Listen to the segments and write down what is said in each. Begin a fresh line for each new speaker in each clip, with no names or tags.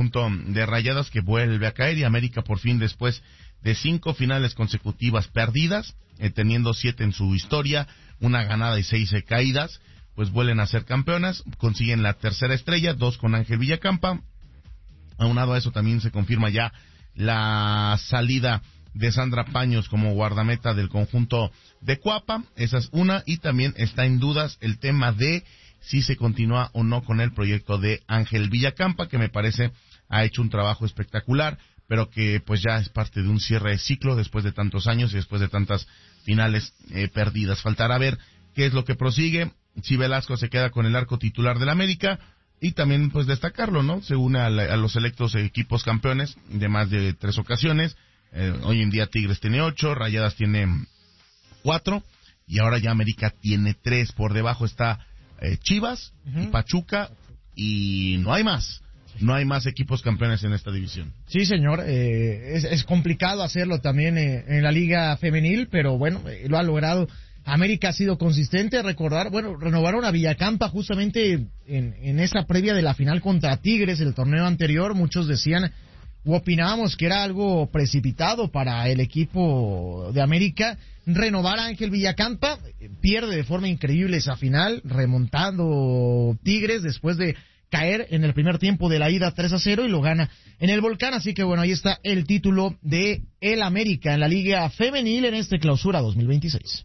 conjunto de Rayadas, que vuelve a caer, y América por fin, después de 5 finales consecutivas perdidas, teniendo 7 en su historia, 1 ganada y 6 caídas, pues vuelven a ser campeonas, consiguen la tercera estrella, 2 con Ángel Villacampa. Aunado a eso también se confirma ya la salida de Sandra Paños como guardameta del conjunto de Cuapa, esa es una, y también está en dudas el tema de si se continúa o no con el proyecto de Ángel Villacampa, que me parece ha hecho un trabajo espectacular, pero que pues ya es parte de un cierre de ciclo después de tantos años y después de tantas finales perdidas. Faltará ver qué es lo que prosigue, si Velasco se queda con el arco titular del América, y también pues destacarlo, ¿no? Se une a los selectos equipos campeones de más de 3 ocasiones. Hoy en día Tigres tiene 8, Rayadas tiene 4, y ahora ya América tiene 3. Por debajo está Chivas y Pachuca, y no hay más. No hay más equipos campeones en esta división.
Sí, señor. Es complicado hacerlo también en la Liga Femenil, pero bueno, lo ha logrado. América ha sido consistente. Recordar, bueno, renovaron a Villacampa justamente en esa previa de la final contra Tigres, el torneo anterior. Muchos decían o opinábamos que era algo precipitado para el equipo de América renovar a Ángel Villacampa. Pierde de forma increíble esa final, remontando Tigres después de caer en el primer tiempo de la ida 3-0, y lo gana en el Volcán. Así que bueno, ahí está el título de el América en la Liga Femenil en este Clausura 2026.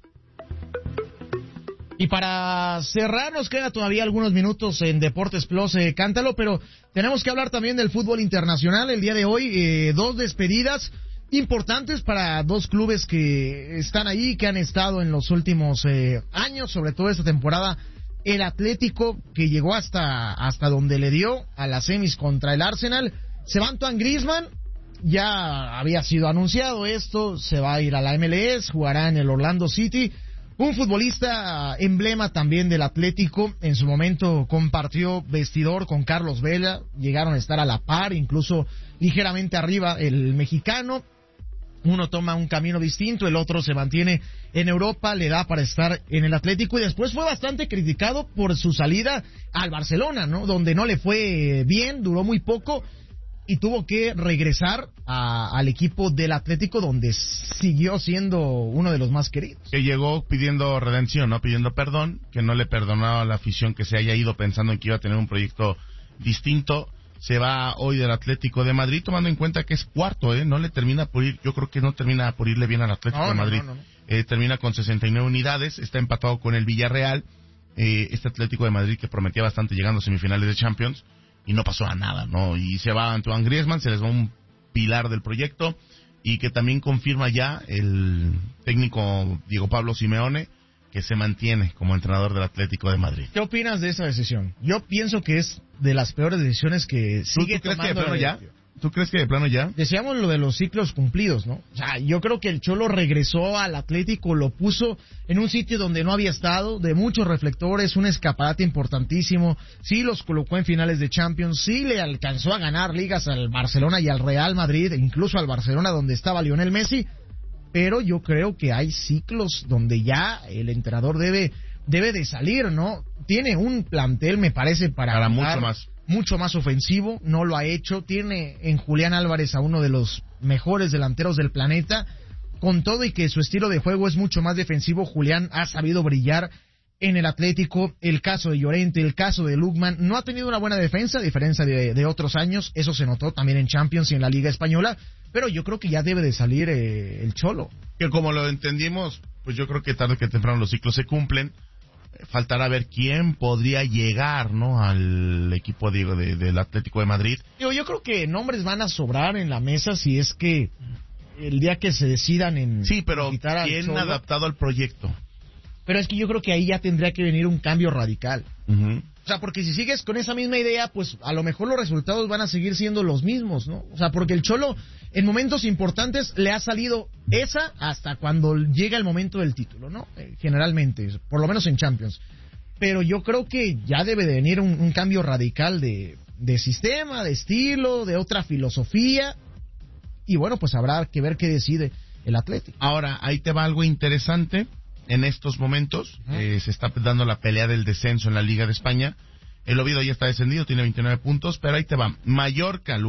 Y para cerrar, nos queda todavía algunos minutos en Deportes Plus, Cántalo, pero tenemos que hablar también del fútbol internacional. El día de hoy, 2 despedidas importantes para 2 clubes que están ahí, que han estado en los últimos años, sobre todo esta temporada. El Atlético, que llegó hasta donde le dio, a las semis contra el Arsenal. Se va Antoine Griezmann, ya había sido anunciado esto, se va a ir a la MLS, jugará en el Orlando City. Un futbolista emblema también del Atlético, en su momento compartió vestidor con Carlos Vela, llegaron a estar a la par, incluso ligeramente arriba el mexicano. Uno toma un camino distinto, el otro se mantiene en Europa, le da para estar en el Atlético, y después fue bastante criticado por su salida al Barcelona, ¿no? Donde no le fue bien, duró muy poco, y tuvo que regresar al equipo del Atlético, donde siguió siendo uno de los más queridos.
Que llegó pidiendo redención, ¿no? Pidiendo perdón, que no le perdonaba a la afición que se haya ido pensando en que iba a tener un proyecto distinto. Se va hoy del Atlético de Madrid, tomando en cuenta que es cuarto, no le termina por ir, yo creo que no termina por irle bien al Atlético de Madrid. No. Termina con 69 unidades, está empatado con el Villarreal, este Atlético de Madrid que prometía bastante llegando a semifinales de Champions, y no pasó a nada, ¿no? Y se va Antoine Griezmann, se les va un pilar del proyecto, y que también confirma ya el técnico Diego Pablo Simeone, que se mantiene como entrenador del Atlético de Madrid.
¿Qué opinas de esa decisión? Yo pienso que es de las peores decisiones que sigue tomando.
¿Tú crees que de plano ya?
Decíamos lo de los ciclos cumplidos, ¿no? O sea, yo creo que el Cholo regresó al Atlético, lo puso en un sitio donde no había estado, de muchos reflectores, un escaparate importantísimo. Sí los colocó en finales de Champions, sí le alcanzó a ganar ligas al Barcelona y al Real Madrid, incluso al Barcelona donde estaba Lionel Messi. Pero yo creo que hay ciclos donde ya el entrenador debe de salir, ¿no? Tiene un plantel, me parece, para mucho más ofensivo, no lo ha hecho. Tiene en Julián Álvarez a uno de los mejores delanteros del planeta, con todo y que su estilo de juego es mucho más defensivo. Julián ha sabido brillar en el Atlético. El caso de Llorente, el caso de Lookman, no ha tenido una buena defensa, a diferencia de otros años. Eso se notó también en Champions y en la Liga Española. Pero yo creo que ya debe de salir el Cholo.
Que como lo entendimos, pues yo creo que tarde que temprano los ciclos se cumplen. Faltará ver quién podría llegar, ¿no? Al equipo del Atlético de Madrid.
Yo creo que nombres van a sobrar en la mesa si es que el día que se decidan en
sí, pero
quitar al
¿quién
Cholo,
adaptado al proyecto?
Pero es que yo creo que ahí ya tendría que venir un cambio radical.
Uh-huh.
O sea, porque si sigues con esa misma idea, pues a lo mejor los resultados van a seguir siendo los mismos, ¿no? O sea, porque el Cholo en momentos importantes le ha salido esa hasta cuando llega el momento del título, ¿no? Generalmente, por lo menos en Champions. Pero yo creo que ya debe de venir un cambio radical de sistema, de estilo, de otra filosofía. Y bueno, pues habrá que ver qué decide el Atlético.
Ahora, ahí te va algo interesante. En estos momentos se está dando la pelea del descenso en la Liga de España. El Oviedo ya está descendido, tiene 29 puntos, pero ahí te va. Mallorca,